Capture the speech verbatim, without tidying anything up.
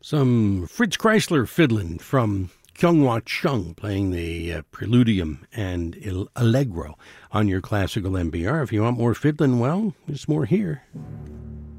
Some Fritz Kreisler fiddling from Kyunghwa Chung, playing the uh, Preludium and Il Allegro on your classical M B R. If you want more fiddling, well, there's more here.